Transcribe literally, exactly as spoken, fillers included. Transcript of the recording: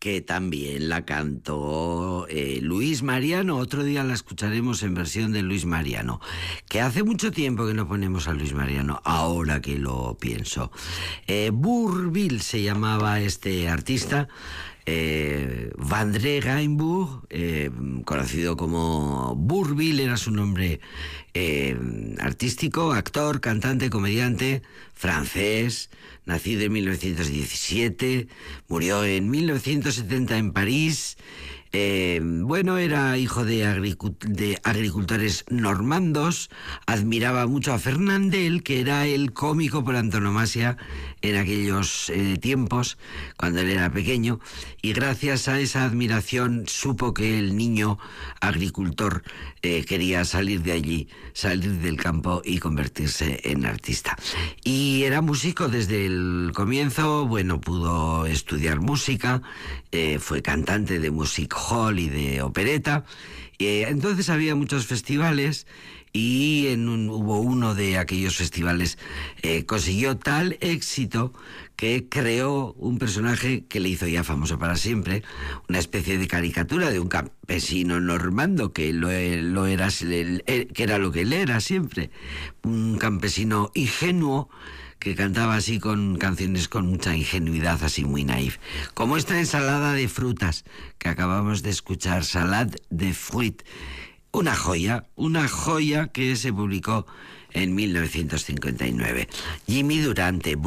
que también la cantó eh, Luis Mariano. Otro día la escucharemos en versión de Luis Mariano, que hace mucho tiempo que no ponemos a Luis Mariano, ahora que lo pienso. Eh, Bourvil se llamaba este artista, eh, Vandré Gainsbourg, eh, conocido como Bourvil, era su nombre eh, artístico, actor, cantante, comediante, francés, nacido en mil novecientos diecisiete, murió en mil novecientos setenta en París. Eh, bueno, era hijo de, agricult- de agricultores normandos, admiraba mucho a Fernandel, que era el cómico por antonomasia en aquellos eh, tiempos, cuando él era pequeño, y gracias a esa admiración supo que el niño agricultor eh, quería salir de allí, salir del campo y convertirse en artista. Y era músico desde el comienzo, bueno, pudo estudiar música, eh, fue cantante de music hall y de opereta. Eh, entonces había muchos festivales y en un, hubo uno de aquellos festivales, eh, consiguió tal éxito que creó un personaje que le hizo ya famoso para siempre, una especie de caricatura de un campesino normando que lo, lo era, que era lo que él era siempre, un campesino ingenuo que cantaba así con canciones con mucha ingenuidad, así muy naif, como esta ensalada de frutas que acabamos de escuchar, Salade de Fruit, una joya, una joya que se publicó en mil novecientos cincuenta y nueve. Jimmy Durante